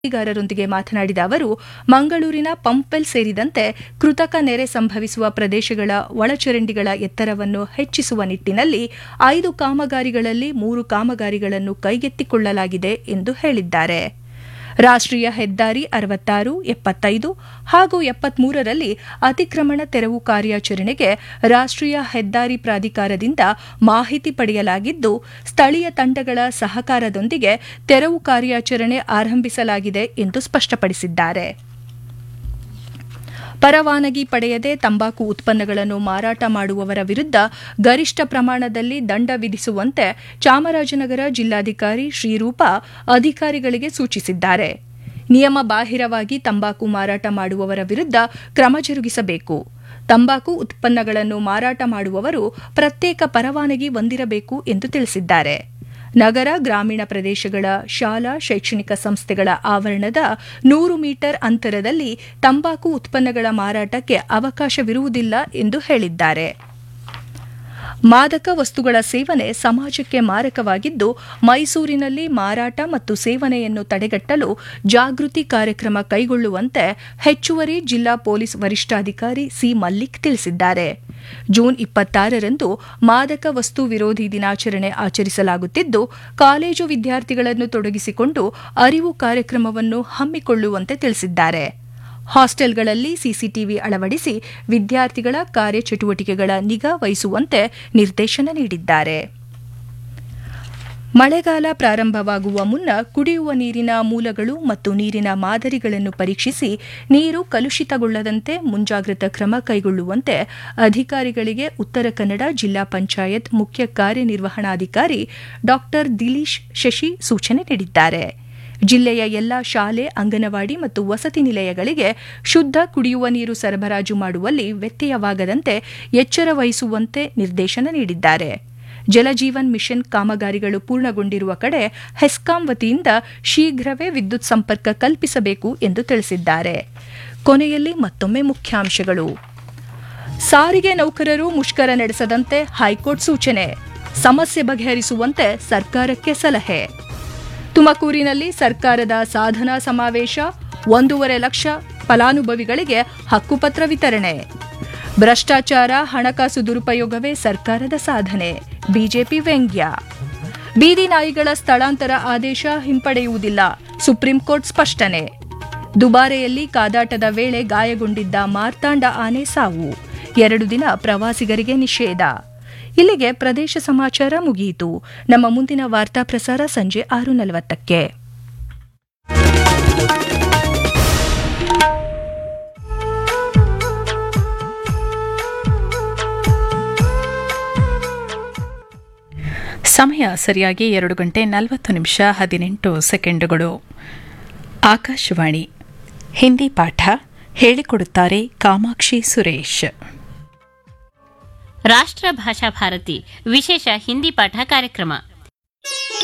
ಸುದ್ದಿಗಾರರೊಂದಿಗೆ ಮಾತನಾಡಿದ ಅವರು ಮಂಗಳೂರಿನ ಪಂಪ್ವೆಲ್ ಸೇರಿದಂತೆ ಕೃತಕ ನೆರೆ ಸಂಭವಿಸುವ ಪ್ರದೇಶಗಳ ಒಳಚರಂಡಿಗಳ ಎತ್ತರವನ್ನು ಹೆಚ್ಚಿಸುವ ನಿಟ್ಟಿನಲ್ಲಿ 5 ಕಾಮಗಾರಿಗಳಲ್ಲಿ 3 ಕಾಮಗಾರಿಗಳನ್ನು ಕೈಗೆತ್ತಿಕೊಳ್ಳಲಾಗಿದೆ ಎಂದು ಹೇಳಿದ್ದಾರೆ. ರಾಷ್ಟ್ರೀಯ ಹೆದ್ದಾರಿ 66, 75 ಹಾಗೂ 73ರಲ್ಲಿ ಅತಿಕ್ರಮಣ ತೆರವು ಕಾರ್ಯಾಚರಣೆಗೆ ರಾಷ್ಟ್ರೀಯ ಹೆದ್ದಾರಿ ಪ್ರಾಧಿಕಾರದಿಂದ ಮಾಹಿತಿ ಪಡೆಯಲಾಗಿದ್ದು, ಸ್ಥಳೀಯ ತಂಡಗಳ ಸಹಕಾರದೊಂದಿಗೆ ತೆರವು ಕಾರ್ಯಾಚರಣೆ ಆರಂಭಿಸಲಾಗಿದೆ ಎಂದು ಸ್ಪಷ್ಟಪಡಿಸಿದ್ದಾರೆ. ಪರವಾನಗಿ ಪಡೆಯದೆ ತಂಬಾಕು ಉತ್ಪನ್ನಗಳನ್ನು ಮಾರಾಟ ಮಾಡುವವರ ವಿರುದ್ಧ ಗರಿಷ್ಠ ಪ್ರಮಾಣದಲ್ಲಿ ದಂಡ ವಿಧಿಸುವಂತೆ ಚಾಮರಾಜನಗರ ಜಿಲ್ಲಾಧಿಕಾರಿ ಶ್ರೀರೂಪಾ ಅಧಿಕಾರಿಗಳಿಗೆ ಸೂಚಿಸಿದ್ದಾರೆ. ನಿಯಮ ಬಾಹಿರವಾಗಿ ತಂಬಾಕು ಮಾರಾಟ ಮಾಡುವವರ ವಿರುದ್ಧ ಕ್ರಮ ಜರುಗಿಸಬೇಕು. ತಂಬಾಕು ಉತ್ಪನ್ನಗಳನ್ನು ಮಾರಾಟ ಮಾಡುವವರು ಪ್ರತ್ಯೇಕ ಪರವಾನಗಿ ಹೊಂದಿರಬೇಕು ಎಂದು ತಿಳಿಸಿದ್ದಾರೆ. ನಗರ ಗ್ರಾಮೀಣ ಪ್ರದೇಶಗಳ ಶಾಲಾ ಶೈಕ್ಷಣಿಕ ಸಂಸ್ಥೆಗಳ ಆವರಣದ 100 ಮೀಟರ್ ಅಂತರದಲ್ಲಿ ತಂಬಾಕು ಉತ್ಪನ್ನಗಳ ಮಾರಾಟಕ್ಕೆ ಅವಕಾಶವಿರುವುದಿಲ್ಲ ಎಂದು ಹೇಳಿದ್ದಾರೆ. ಮಾದಕ ವಸ್ತುಗಳ ಸೇವನೆ ಸಮಾಜಕ್ಕೆ ಮಾರಕವಾಗಿದ್ದು, ಮೈಸೂರಿನಲ್ಲಿ ಮಾರಾಟ ಮತ್ತು ಸೇವನೆಯನ್ನು ತಡೆಗಟ್ಟಲು ಜಾಗೃತಿ ಕಾರ್ಯಕ್ರಮ ಕೈಗೊಳ್ಳುವಂತೆ ಹೆಚ್ಚುವರಿ ಜಿಲ್ಲಾ ಪೊಲೀಸ್ ವರಿಷ್ಠಾಧಿಕಾರಿ ಸಿ. ಮಲ್ಲಿಕ್ ತಿಳಿಸಿದ್ದಾರೆ. ಜೂನ್ 26ರಂದು ಮಾದಕ ವಸ್ತು ವಿರೋಧಿ ದಿನಾಚರಣೆ ಆಚರಿಸಲಾಗುತ್ತಿದ್ದು, ಕಾಲೇಜು ವಿದ್ಯಾರ್ಥಿಗಳನ್ನು ತೊಡಗಿಸಿಕೊಂಡು ಅರಿವು ಕಾರ್ಯಕ್ರಮವನ್ನು ಹಮ್ಮಿಕೊಳ್ಳುವಂತೆ ತಿಳಿಸಿದ್ದಾರೆ. ಹಾಸ್ಟೆಲ್ಗಳಲ್ಲಿ ಸಿಸಿಟಿವಿ ಅಳವಡಿಸಿ ವಿದ್ಯಾರ್ಥಿಗಳ ಕಾರ್ಯಚಟುವಟಿಕೆಗಳ ನಿಗಾ ವಹಿಸುವಂತೆ ನಿರ್ದೇಶನ ನೀಡಿದ್ದಾರೆ. ಮಳೆಗಾಲ ಪ್ರಾರಂಭವಾಗುವ ಮುನ್ನ ಕುಡಿಯುವ ನೀರಿನ ಮೂಲಗಳು ಮತ್ತು ನೀರಿನ ಮಾದರಿಗಳನ್ನು ಪರೀಕ್ಷಿಸಿ ನೀರು ಕಲುಷಿತಗೊಳ್ಳದಂತೆ ಮುಂಜಾಗ್ರತಾ ಕ್ರಮ ಕೈಗೊಳ್ಳುವಂತೆ ಅಧಿಕಾರಿಗಳಿಗೆ ಉತ್ತರ ಕನ್ನಡ ಜಿಲ್ಲಾ ಪಂಚಾಯತ್ ಮುಖ್ಯ ಕಾರ್ಯನಿರ್ವಹಣಾಧಿಕಾರಿ ಡಾ ದಿಲೀಶ್ ಶಶಿ ಸೂಚನೆ ನೀಡಿದ್ದಾರೆ. ಜಿಲ್ಲೆಯ ಎಲ್ಲಾ ಶಾಲೆ, ಅಂಗನವಾಡಿ ಮತ್ತು ವಸತಿ ನಿಲಯಗಳಿಗೆ ಶುದ್ಧ ಕುಡಿಯುವ ನೀರು ಸರಬರಾಜು ಮಾಡುವಲ್ಲಿ ವ್ಯತ್ಯಯವಾಗದಂತೆ ಎಚ್ಚರ ವಹಿಸುವಂತೆ ನಿರ್ದೇಶನ ನೀಡಿದ್ದಾರೆ. ಜಲಜೀವನ್ ಮಿಷನ್ ಕಾಮಗಾರಿಗಳು ಪೂರ್ಣಗೊಂಡಿರುವ ಕಡೆ ಹೆಸ್ಕಾಂ ವತಿಯಿಂದ ಶೀಘ್ರವೇ ವಿದ್ಯುತ್ ಸಂಪರ್ಕ ಕಲ್ಪಿಸಬೇಕು ಎಂದು ತಿಳಿಸಿದ್ದಾರೆ. ಕೊನೆಯಲ್ಲಿ ಮತ್ತೊಮ್ಮೆ ಮುಖ್ಯಾಂಶಗಳು. ಸಾರಿಗೆ ನೌಕರರು ಮುಷ್ಕರ ನಡೆಸದಂತೆ ಹೈಕೋರ್ಟ್ ಸೂಚನೆ. ಸಮಸ್ಯೆ ಬಗೆಹರಿಸುವಂತೆ ಸರ್ಕಾರಕ್ಕೆ ಸಲಹೆ. ತುಮಕೂರಿನಲ್ಲಿ ಸರ್ಕಾರದ ಸಾಧನಾ ಸಮಾವೇಶ, 1.5 ಲಕ್ಷ ಫಲಾನುಭವಿಗಳಿಗೆ ಹಕ್ಕುಪತ್ರ ವಿತರಣೆ. ಭ್ರಷ್ಟಾಚಾರ, ಹಣಕಾಸು ದುರುಪಯೋಗವೇ ಸರ್ಕಾರದ ಸಾಧನೆ, ಬಿಜೆಪಿ ವ್ಯಂಗ್ಯ. ಬೀದಿ ನಾಯಿಗಳ ಸ್ಥಳಾಂತರ ಆದೇಶ ಹಿಂಪಡೆಯುವುದಿಲ್ಲ, ಸುಪ್ರೀಂ ಕೋರ್ಟ್ ಸ್ಪಷ್ಟನೆ. ದುಬಾರೆಯಲ್ಲಿ ಕಾದಾಟದ ವೇಳೆ ಗಾಯಗೊಂಡಿದ್ದ ಮಾರ್ತಾಂಡ ಆನೆ ಸಾವು, 2 ದಿನ ಪ್ರವಾಸಿಗರಿಗೆ ನಿಷೇಧ. ಇಲ್ಲಿಗೆ ಪ್ರದೇಶ ಸಮಾಚಾರ ಮುಗಿಯಿತು. ನಮ್ಮ ಮುಂದಿನ ವಾರ್ತಾ ಪ್ರಸಾರ ಸಂಜೆ 6:40ಕ್ಕೆ. ಸಮಯ ಸರಿಯಾಗಿ 2:40 ಆಕಾಶವಾಣಿ ಹಿಂದಿ ಪಾಠ ಹೇಳಿಕೊಡುತ್ತಾರೆ ಕಾಮಾಕ್ಷಿ ಸುರೇಶ್. ರಾಷ್ಟ್ರ ಭಾಷಾ ಭಾರತಿ ವಿಶೇಷ ಹಿಂದಿ ಪಾಠ ಕಾರ್ಯಕ್ರಮ